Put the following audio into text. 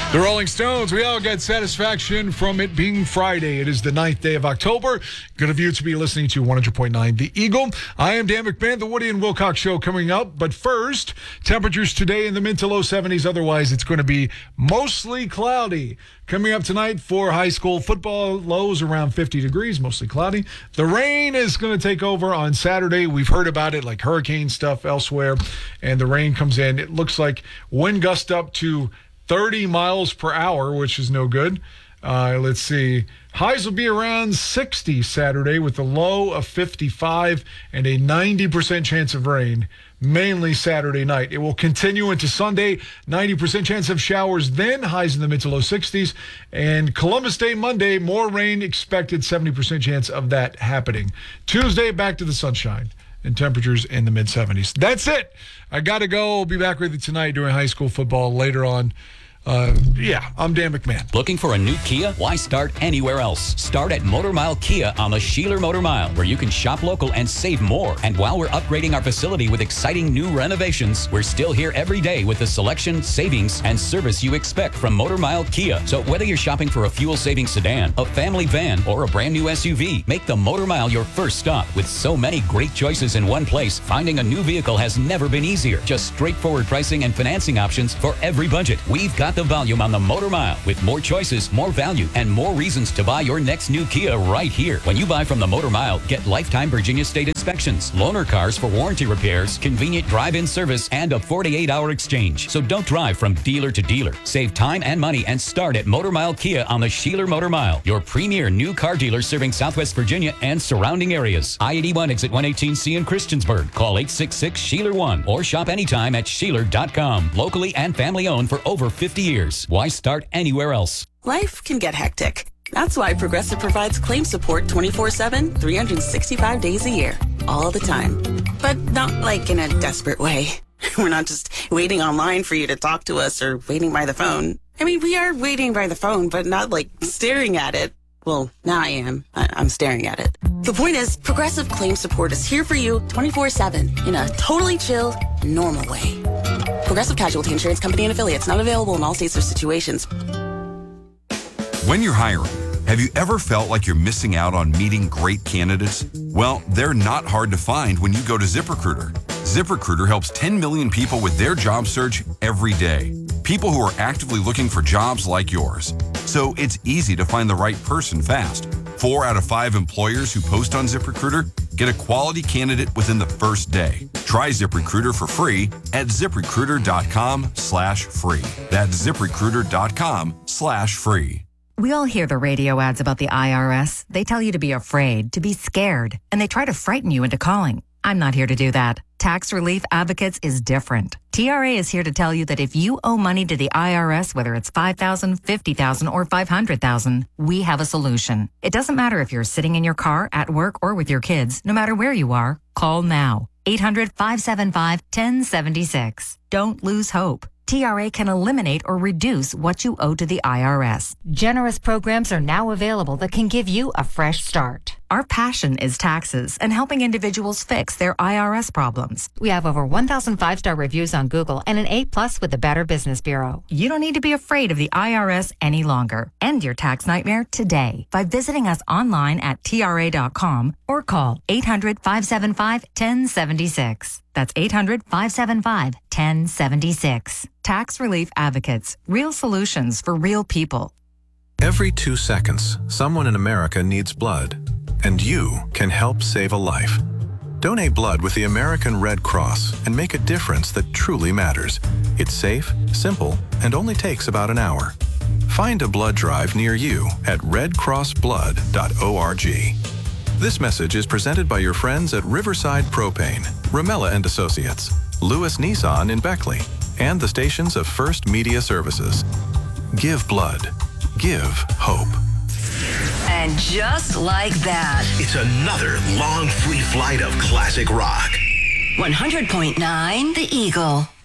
The Rolling Stones, we all get satisfaction from it being Friday. It is the 9th day of October. Good of you to be listening to 100.9 The Eagle. I am Dan McMahon, the Woody and Wilcox Show coming up. But first, temperatures today in the mid to low 70s. Otherwise, it's going to be mostly cloudy. Coming up tonight for high school football, lows around 50 degrees, mostly cloudy. The rain is going to take over on Saturday. We've heard about it, like hurricane stuff elsewhere, and the rain comes in. It looks like wind gust up to 30 miles per hour, which is no good. Let's see. Highs will be around 60 Saturday with a low of 55 and a 90% chance of rain, mainly Saturday night. It will continue into Sunday, 90% chance of showers, then highs in the mid to low 60s. And Columbus Day Monday, more rain expected, 70% chance of that happening. Tuesday, back to the sunshine and temperatures in the mid 70s. That's it. I got to go. I'll be back with you tonight during high school football later on. I'm Dan McMahon. Looking for a new Kia? Why start anywhere else? Start at Motor Mile Kia on the Sheeler Motor Mile, where you can shop local and save more. And while we're upgrading our facility with exciting new renovations, we're still here every day with the selection, savings, and service you expect from Motor Mile Kia. So whether you're shopping for a fuel-saving sedan, a family van, or a brand new SUV, make the Motor Mile your first stop. With so many great choices in one place, finding a new vehicle has never been easier. Just straightforward pricing and financing options for every budget. We've got the volume on the Motor Mile with more choices, more value, and more reasons to buy your next new Kia right here. When you buy from the Motor Mile, get lifetime Virginia State inspections, loaner cars for warranty repairs, convenient drive-in service, and a 48-hour exchange. So don't drive from dealer to dealer. Save time and money and start at Motor Mile Kia on the Sheeler Motor Mile, your premier new car dealer serving Southwest Virginia and surrounding areas. I-81 exit 118C in Christiansburg. Call 866-SHEELER1 or shop anytime at Sheeler.com. Locally and family owned for over 50 years. Why start anywhere else? Life can get hectic. That's why Progressive provides claim support 24/7, 365 days a year, all the time. But not like in a desperate way. We're not just waiting online for you to talk to us or waiting by the phone. I mean, we are waiting by the phone, but not like staring at it. Well, now I am. I'm staring at it. The point is, Progressive Claim Support is here for you 24/7 in a totally chill, normal way. Progressive Casualty Insurance Company and Affiliates, not available in all states or situations. When you're hiring, have you ever felt like you're missing out on meeting great candidates? Well, they're not hard to find when you go to ZipRecruiter. ZipRecruiter helps 10 million people with their job search every day. People who are actively looking for jobs like yours. So it's easy to find the right person fast. 4 out of 5 employers who post on ZipRecruiter get a quality candidate within the first day. Try ZipRecruiter for free at ZipRecruiter.com/free. That's ZipRecruiter.com/free. We all hear the radio ads about the IRS. They tell you to be afraid, to be scared, and they try to frighten you into calling. I'm not here to do that. Tax Relief Advocates is different. TRA is here to tell you that if you owe money to the IRS, whether it's $5,000, $50,000, or $500,000, we have a solution. It doesn't matter if you're sitting in your car, at work, or with your kids. No matter where you are, call now. 800-575-1076. Don't lose hope. TRA can eliminate or reduce what you owe to the IRS. Generous programs are now available that can give you a fresh start. Our passion is taxes and helping individuals fix their IRS problems. We have over 1,000 5-star reviews on Google and an A+ with the Better Business Bureau. You don't need to be afraid of the IRS any longer. End your tax nightmare today by visiting us online at TRA.com or call 800-575-1076. That's 800-575-1076. Tax Relief Advocates. Real solutions for real people. Every 2 seconds, someone in America needs blood, and you can help save a life. Donate blood with the American Red Cross and make a difference that truly matters. It's safe, simple, and only takes about an hour. Find a blood drive near you at redcrossblood.org. This message is presented by your friends at Riverside Propane, Ramella and Associates, Lewis Nissan in Beckley, and the stations of First Media Services. Give blood. Give hope. And just like that, it's another long free flight of classic rock. 100.9 The Eagle.